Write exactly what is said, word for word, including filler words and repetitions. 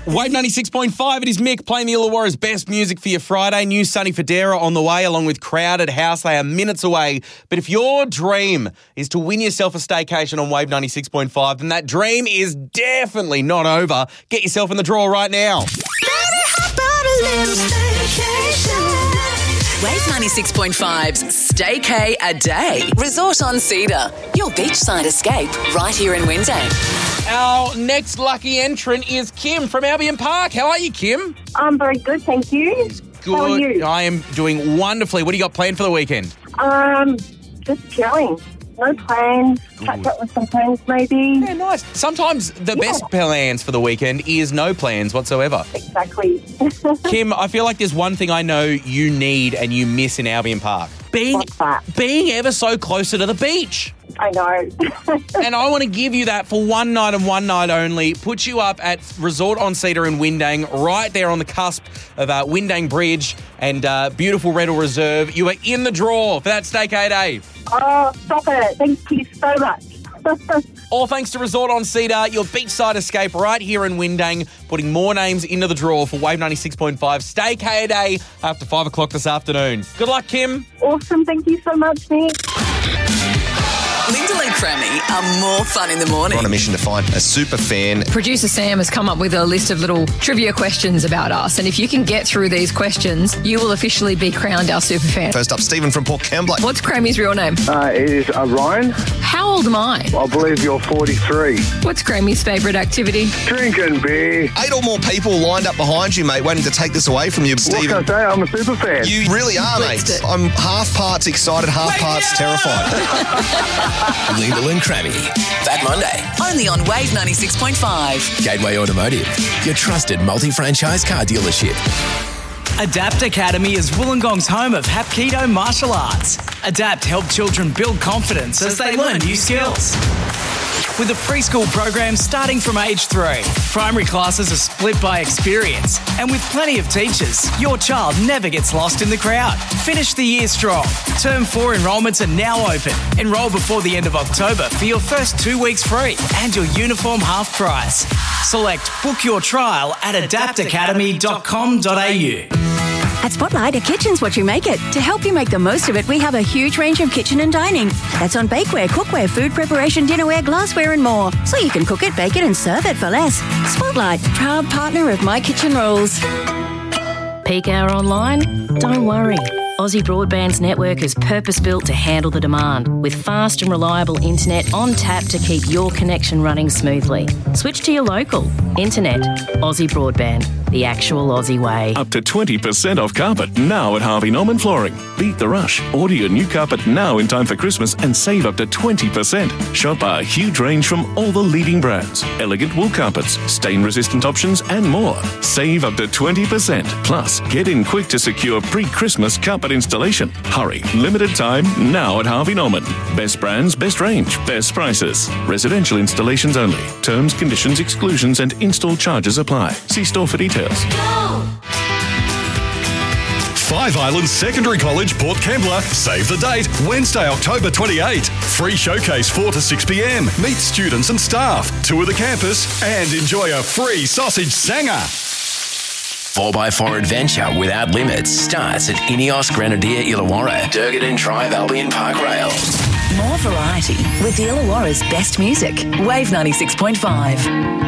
Wave ninety-six point five, it is Mick playing the Illawarra's best music for your Friday. New Sunny Federa on the way, along with Crowded House. They are minutes away. But if your dream is to win yourself a staycation on Wave ninety-six point five, then that dream is definitely not over. Get yourself in the draw right now. Wave ninety-six point five's Staycay a Day. Resort on Cedar. Your beachside escape right here in Windang. Our next lucky entrant is Kim from Albion Park. How are you, Kim? I'm very good, thank you. Good. How are you? I am doing wonderfully. What do you got planned for the weekend? Um, just chilling. No plans. Catch up with some friends, maybe. Yeah, nice. Sometimes the Yeah. best plans for the weekend is no plans whatsoever. Exactly. Kim, I feel like there's one thing I know you need and you miss in Albion Park. Being, What's that? being ever so closer to the beach. I know. And I want to give you that for one night and one night only. Put you up at Resort on Cedar in Windang, right there on the cusp of uh, Windang Bridge and uh, beautiful Reddle Reserve. You are in the draw for that Staycay Day. Oh, stop it. Thank you so much. All thanks to Resort on Cedar, your beachside escape right here in Windang, putting more names into the draw for Wave ninety-six point five Staycay Day after five o'clock this afternoon. Good luck, Kim. Awesome. Thank you so much, Nick. Lyndall and Crammy are more fun in the morning. We're on a mission to find a super fan. Producer Sam has come up with a list of little trivia questions about us, and if you can get through these questions, you will officially be crowned our super fan. First up, Stephen from Port Kembla. What's Crammy's real name? Uh, it is uh, Ryan. How old am I? I believe you're forty-three. What's Crammy's favourite activity? Drinking beer. Eight or more people lined up behind you, mate, waiting to take this away from you, What can I Stephen. say? I'm a super fan. You really are, Blitzed mate. it. I'm half parts excited, half parts terrified. Lyndall and Crammy. Back Monday. Only on Wave ninety-six point five. Gateway Automotive, your trusted multi-franchise car dealership. Adapt Academy is Wollongong's home of Hapkido martial arts. Adapt help children build confidence as they learn new skills. With a preschool program starting from age three, primary classes are split by experience, and with plenty of teachers, your child never gets lost in the crowd. Finish the year strong. Term four enrolments are now open. Enrol before the end of October for your first two weeks free and your uniform half price. Select Book Your Trial at adapt academy dot com dot a u. At Spotlight, a kitchen's what you make it. To help you make the most of it, we have a huge range of kitchen and dining. That's on bakeware, cookware, food preparation, dinnerware, glassware and more. So you can cook it, bake it and serve it for less. Spotlight, proud partner of My Kitchen Rules. Peak hour online? Don't worry. Aussie Broadband's network is purpose-built to handle the demand, with fast and reliable internet on tap to keep your connection running smoothly. Switch to your local. Internet. Aussie Broadband. The actual Aussie way. Up to twenty percent off carpet now at Harvey Norman Flooring. Beat the rush. Order your new carpet now in time for Christmas and save up to twenty percent. Shop our huge range from all the leading brands. Elegant wool carpets, stain-resistant options and more. Save up to twenty percent. Plus, get in quick to secure pre-Christmas carpet installation. Hurry. Limited time now at Harvey Norman. Best brands, best range, best prices. Residential installations only. Terms, conditions, exclusions and install charges apply. See store for details. Five Islands Secondary College, Port Kembla. Save the date, Wednesday, October twenty-eighth. Free showcase four to six p.m. Meet students and staff, tour the campus and enjoy a free sausage sanger. four by four adventure without limits starts at Ineos Grenadier Illawarra, Durgadin Drive Albion Park Rail. More variety with the Illawarra's best music. Wave ninety-six point five.